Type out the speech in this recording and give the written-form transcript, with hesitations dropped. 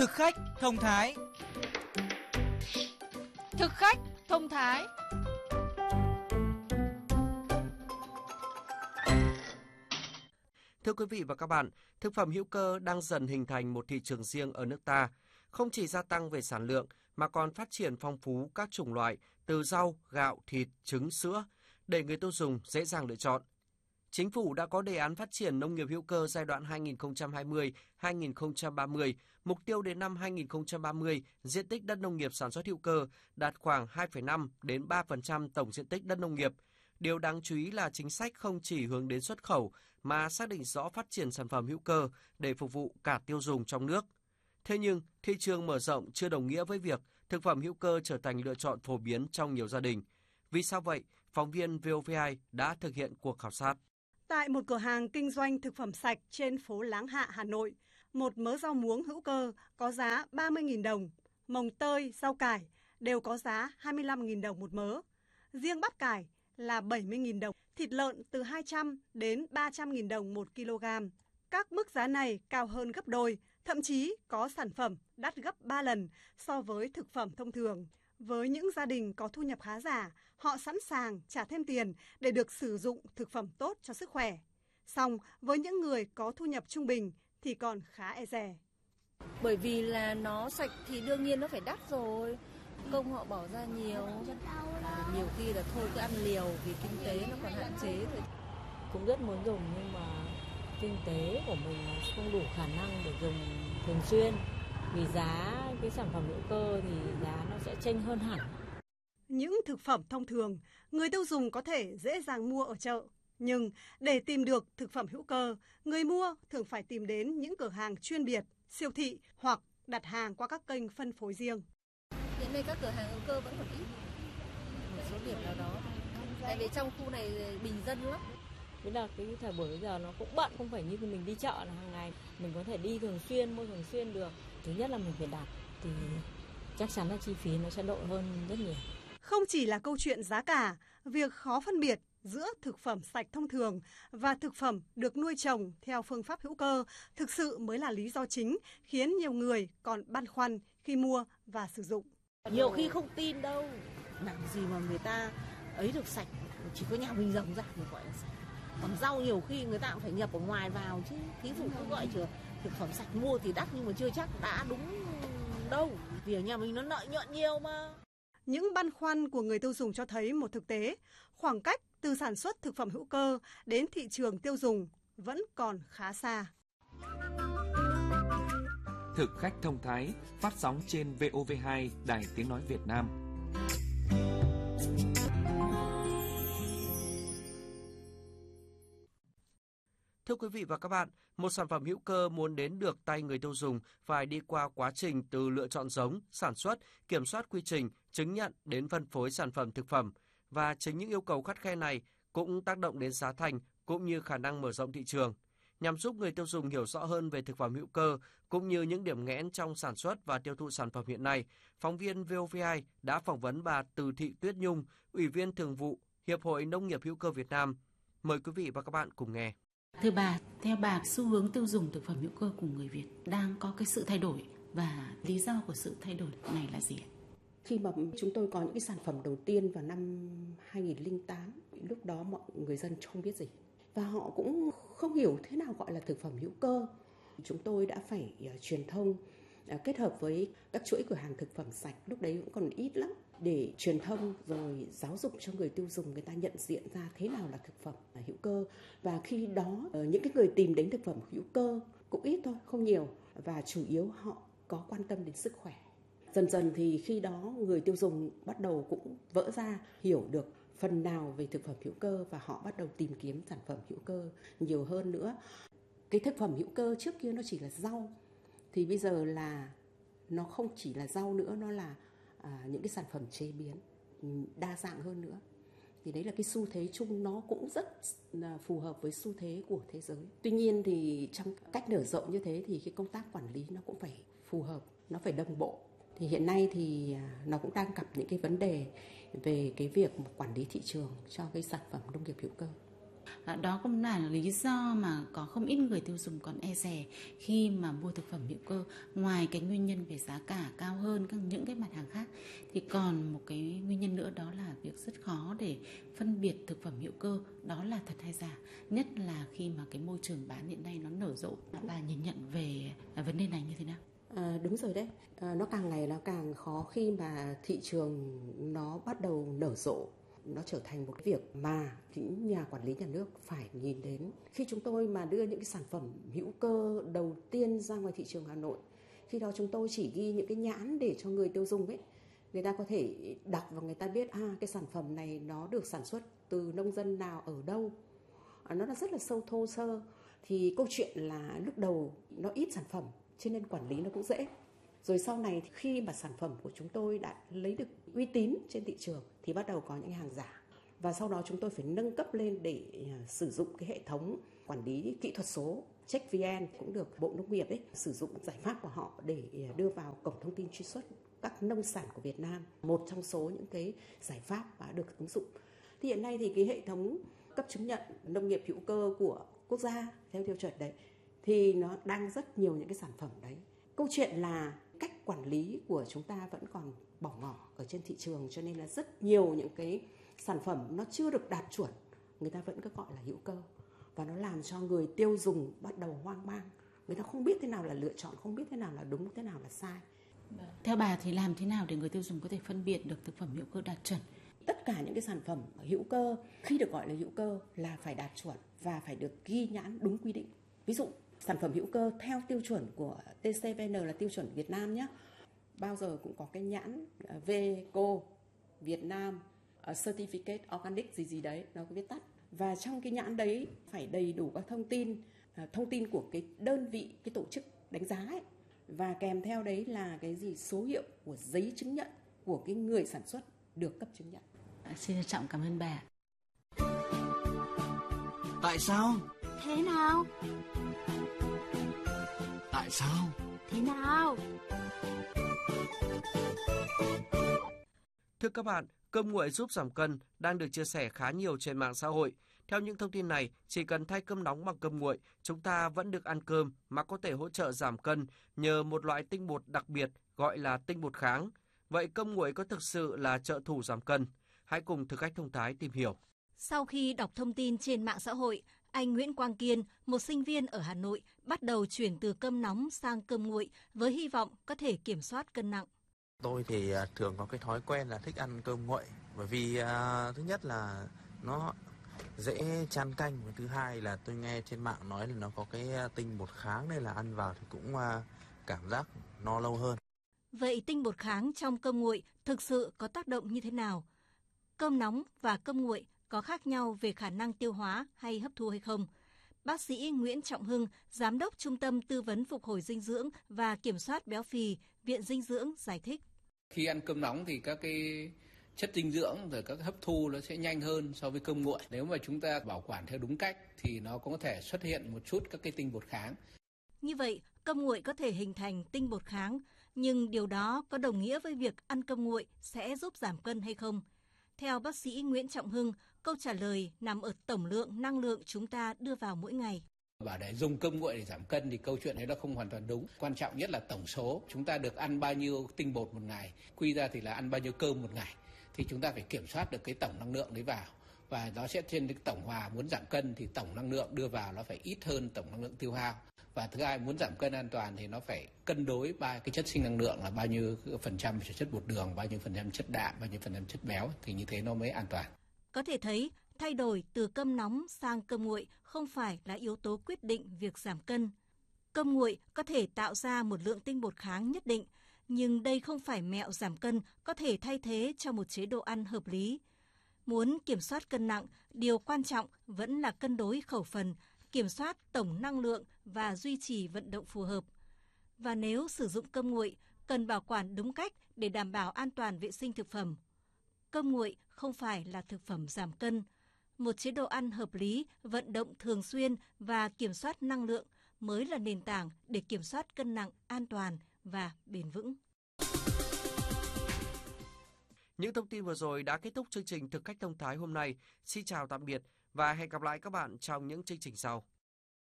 Thực khách thông thái. Thực khách thông thái. Thưa quý vị và các bạn, thực phẩm hữu cơ đang dần hình thành một thị trường riêng ở nước ta. Không chỉ gia tăng về sản lượng mà còn phát triển phong phú các chủng loại từ rau, gạo, thịt, trứng, sữa để người tiêu dùng dễ dàng lựa chọn. Chính phủ đã có đề án phát triển nông nghiệp hữu cơ giai đoạn 2020-2030, mục tiêu đến năm 2030, diện tích đất nông nghiệp sản xuất hữu cơ đạt khoảng 2,5 đến 3% tổng diện tích đất nông nghiệp. Điều đáng chú ý là chính sách không chỉ hướng đến xuất khẩu mà xác định rõ phát triển sản phẩm hữu cơ để phục vụ cả tiêu dùng trong nước. Thế nhưng, thị trường mở rộng chưa đồng nghĩa với việc thực phẩm hữu cơ trở thành lựa chọn phổ biến trong nhiều gia đình. Vì sao vậy? Phóng viên VOV2 đã thực hiện cuộc khảo sát. Tại một cửa hàng kinh doanh thực phẩm sạch trên phố Láng Hạ, Hà Nội, một mớ rau muống hữu cơ có giá 30.000 đồng, mồng tơi, rau cải đều có giá 25.000 đồng một mớ. Riêng bắp cải là 70.000 đồng, thịt lợn từ 200 đến 300.000 đồng 1 kg. Các mức giá này cao hơn gấp đôi, thậm chí có sản phẩm đắt gấp 3 lần so với thực phẩm thông thường. Với những gia đình có thu nhập khá giả, họ sẵn sàng trả thêm tiền để được sử dụng thực phẩm tốt cho sức khỏe. Song với những người có thu nhập trung bình thì còn khá e dè. Bởi vì là nó sạch thì đương nhiên nó phải đắt rồi. Công họ bỏ ra nhiều. Nhiều khi là thôi cứ ăn liều vì kinh tế nó còn hạn chế thôi. Cũng rất muốn dùng nhưng mà kinh tế của mình không đủ khả năng để dùng thường xuyên. Vì giá cái sản phẩm hữu cơ thì giá nó sẽ chênh hơn hẳn. Những thực phẩm thông thường, người tiêu dùng có thể dễ dàng mua ở chợ. Nhưng để tìm được thực phẩm hữu cơ, người mua thường phải tìm đến những cửa hàng chuyên biệt, siêu thị hoặc đặt hàng qua các kênh phân phối riêng. Hiện nay các cửa hàng hữu cơ vẫn còn ít, một số điểm nào đó. Tại vì trong khu này bình dân lắm. Với là cái thời buổi bây giờ nó cũng bận, không phải như mình đi chợ là hàng ngày. Mình có thể đi thường xuyên, mua thường xuyên được. Thứ nhất là mình phải đặt thì chắc chắn là chi phí nó sẽ độ hơn rất nhiều. Không chỉ là câu chuyện giá cả, việc khó phân biệt giữa thực phẩm sạch thông thường và thực phẩm được nuôi trồng theo phương pháp hữu cơ thực sự mới là lý do chính khiến nhiều người còn băn khoăn khi mua và sử dụng. Nhiều khi không tin đâu, làm gì mà người ta ấy được sạch, chỉ có nhà mình rồng ra thì gọi là sạch. Còn rau nhiều khi người ta cũng phải nhập ở ngoài vào chứ, thí dụ cứ gọi thực phẩm sạch mua thì đắt nhưng mà chưa chắc đã đúng đâu, vì ở nhà mình nó lợi nhuận nhiều mà. Những băn khoăn của người tiêu dùng cho thấy một thực tế, khoảng cách từ sản xuất thực phẩm hữu cơ đến thị trường tiêu dùng vẫn còn khá xa. Thực khách thông thái phát sóng trên VOV2 Đài Tiếng nói Việt Nam. Thưa quý vị và các bạn, một sản phẩm hữu cơ muốn đến được tay người tiêu dùng phải đi qua quá trình từ lựa chọn giống, sản xuất, kiểm soát quy trình, chứng nhận đến phân phối sản phẩm thực phẩm. Và chính những yêu cầu khắt khe này cũng tác động đến giá thành cũng như khả năng mở rộng thị trường. Nhằm giúp người tiêu dùng hiểu rõ hơn về thực phẩm hữu cơ cũng như những điểm nghẽn trong sản xuất và tiêu thụ sản phẩm hiện nay, phóng viên VOV2 đã phỏng vấn bà Từ Thị Tuyết Nhung, Ủy viên Thường vụ Hiệp hội Nông nghiệp hữu cơ Việt Nam. Mời quý vị và các bạn cùng nghe. Thưa bà, theo bà, xu hướng tiêu dùng thực phẩm hữu cơ của người Việt đang có cái sự thay đổi và lý do của sự thay đổi này là gì? Khi mà chúng tôi có những cái sản phẩm đầu tiên vào năm 2008, lúc đó mọi người dân không biết gì. Và họ cũng không hiểu thế nào gọi là thực phẩm hữu cơ. Chúng tôi đã phải truyền thông kết hợp với các chuỗi cửa hàng thực phẩm sạch, lúc đấy cũng còn ít lắm, để truyền thông rồi giáo dục cho người tiêu dùng người ta nhận diện ra thế nào là thực phẩm hữu cơ. Và khi đó những cái người tìm đến thực phẩm hữu cơ cũng ít thôi, không nhiều, và chủ yếu họ có quan tâm đến sức khỏe. Dần dần thì khi đó người tiêu dùng bắt đầu cũng vỡ ra, hiểu được phần nào về thực phẩm hữu cơ và họ bắt đầu tìm kiếm sản phẩm hữu cơ nhiều hơn nữa. Cái thực phẩm hữu cơ trước kia nó chỉ là rau, thì bây giờ là nó không chỉ là rau nữa, nó là những cái sản phẩm chế biến đa dạng hơn nữa. Thì đấy là cái xu thế chung, nó cũng rất phù hợp với xu thế của thế giới. Tuy nhiên thì trong cách nở rộng như thế thì cái công tác quản lý nó cũng phải phù hợp, nó phải đồng bộ. Thì hiện nay thì nó cũng đang gặp những cái vấn đề về cái việc quản lý thị trường cho cái sản phẩm nông nghiệp hữu cơ. Đó cũng là lý do mà có không ít người tiêu dùng còn e dè khi mà mua thực phẩm hữu cơ. Ngoài cái nguyên nhân về giá cả cao hơn những cái mặt hàng khác thì còn một cái nguyên nhân nữa, đó là việc rất khó để phân biệt thực phẩm hữu cơ đó là thật hay giả, nhất là khi mà cái môi trường bán hiện nay nó nở rộ. Bà nhìn nhận về vấn đề này như thế nào? Đúng rồi đấy, nó càng ngày nó càng khó khi mà thị trường nó bắt đầu nở rộ. Nó trở thành một cái việc mà những nhà quản lý nhà nước phải nhìn đến. Khi chúng tôi mà đưa những cái sản phẩm hữu cơ đầu tiên ra ngoài thị trường Hà Nội, khi đó chúng tôi chỉ ghi những cái nhãn để cho người tiêu dùng ấy, người ta có thể đọc và người ta biết cái sản phẩm này nó được sản xuất từ nông dân nào ở đâu. Nó là rất là sâu thô sơ. Thì câu chuyện là lúc đầu nó ít sản phẩm cho nên quản lý nó cũng dễ. Rồi sau này khi mà sản phẩm của chúng tôi đã lấy được uy tín trên thị trường thì bắt đầu có những hàng giả. Và sau đó chúng tôi phải nâng cấp lên để sử dụng cái hệ thống quản lý kỹ thuật số CheckVN, cũng được Bộ Nông nghiệp sử dụng giải pháp của họ để đưa vào cổng thông tin truy xuất các nông sản của Việt Nam. Một trong số những cái giải pháp đã được ứng dụng. Thì hiện nay thì cái hệ thống cấp chứng nhận nông nghiệp hữu cơ của quốc gia theo tiêu chuẩn đấy thì nó đang rất nhiều những cái sản phẩm đấy. Câu chuyện là cách quản lý của chúng ta vẫn còn bỏ ngỏ ở trên thị trường, cho nên là rất nhiều những cái sản phẩm nó chưa được đạt chuẩn, người ta vẫn cứ gọi là hữu cơ. Và nó làm cho người tiêu dùng bắt đầu hoang mang. Người ta không biết thế nào là lựa chọn, không biết thế nào là đúng, thế nào là sai. Theo bà thì làm thế nào để người tiêu dùng có thể phân biệt được thực phẩm hữu cơ đạt chuẩn? Tất cả những cái sản phẩm hữu cơ khi được gọi là hữu cơ là phải đạt chuẩn và phải được ghi nhãn đúng quy định. Ví dụ sản phẩm hữu cơ theo tiêu chuẩn của TCVN là tiêu chuẩn Việt Nam nhé. Bao giờ cũng có cái nhãn VECO Việt Nam Certificate Organic gì đấy, nó có viết tắt. Và trong cái nhãn đấy phải đầy đủ các thông tin của cái đơn vị, cái tổ chức đánh giá ấy. Và kèm theo đấy là cái gì số hiệu của giấy chứng nhận của cái người sản xuất được cấp chứng nhận. Xin trân trọng cảm ơn bà. Tại sao? Thế nào? Tại sao? Thế nào? Thưa các bạn, cơm nguội giúp giảm cân đang được chia sẻ khá nhiều trên mạng xã hội. Theo những thông tin này, chỉ cần thay cơm nóng bằng cơm nguội, chúng ta vẫn được ăn cơm mà có thể hỗ trợ giảm cân nhờ một loại tinh bột đặc biệt gọi là tinh bột kháng. Vậy cơm nguội có thực sự là trợ thủ giảm cân? Hãy cùng Thực Khách Thông Thái tìm hiểu. Sau khi đọc thông tin trên mạng xã hội, anh Nguyễn Quang Kiên, một sinh viên ở Hà Nội, bắt đầu chuyển từ cơm nóng sang cơm nguội với hy vọng có thể kiểm soát cân nặng. Tôi thì thường có cái thói quen là thích ăn cơm nguội, bởi vì thứ nhất là nó dễ chan canh, và thứ hai là tôi nghe trên mạng nói là nó có cái tinh bột kháng nên là ăn vào thì cũng cảm giác no lâu hơn. Vậy tinh bột kháng trong cơm nguội thực sự có tác động như thế nào? Cơm nóng và cơm nguội có khác nhau về khả năng tiêu hóa hay hấp thu hay không? Bác sĩ Nguyễn Trọng Hưng, Giám đốc Trung tâm Tư vấn Phục hồi Dinh dưỡng và Kiểm soát Béo phì, Viện Dinh dưỡng giải thích. Khi ăn cơm nóng thì các cái chất dinh dưỡng rồi các hấp thu nó sẽ nhanh hơn so với cơm nguội. Nếu mà chúng ta bảo quản theo đúng cách thì nó có thể xuất hiện một chút các cái tinh bột kháng. Như vậy, cơm nguội có thể hình thành tinh bột kháng, nhưng điều đó có đồng nghĩa với việc ăn cơm nguội sẽ giúp giảm cân hay không? Theo bác sĩ Nguyễn Trọng Hưng, câu trả lời nằm ở tổng lượng năng lượng chúng ta đưa vào mỗi ngày. Bảo để dùng cơm nguội để giảm cân thì câu chuyện ấy nó không hoàn toàn đúng. Quan trọng nhất là tổng số. Chúng ta được ăn bao nhiêu tinh bột một ngày, quy ra thì là ăn bao nhiêu cơm một ngày. Thì chúng ta phải kiểm soát được cái tổng năng lượng đấy vào. Và nó sẽ trên cái tổng hòa, muốn giảm cân thì tổng năng lượng đưa vào nó phải ít hơn tổng năng lượng tiêu hao. Và thứ hai, muốn giảm cân an toàn thì nó phải cân đối ba cái chất sinh năng lượng là bao nhiêu phần trăm chất bột đường, bao nhiêu phần trăm chất đạm, bao nhiêu phần trăm chất béo, thì như thế nó mới an toàn. Có thể thấy, thay đổi từ cơm nóng sang cơm nguội không phải là yếu tố quyết định việc giảm cân. Cơm nguội có thể tạo ra một lượng tinh bột kháng nhất định, nhưng đây không phải mẹo giảm cân có thể thay thế cho một chế độ ăn hợp lý. Muốn kiểm soát cân nặng, điều quan trọng vẫn là cân đối khẩu phần, kiểm soát tổng năng lượng và duy trì vận động phù hợp. Và nếu sử dụng cơm nguội, cần bảo quản đúng cách để đảm bảo an toàn vệ sinh thực phẩm. Cơm nguội không phải là thực phẩm giảm cân. Một chế độ ăn hợp lý, vận động thường xuyên và kiểm soát năng lượng mới là nền tảng để kiểm soát cân nặng an toàn và bền vững. Những thông tin vừa rồi đã kết thúc chương trình Thực Khách Thông Thái hôm nay. Xin chào tạm biệt và hẹn gặp lại các bạn trong những chương trình sau.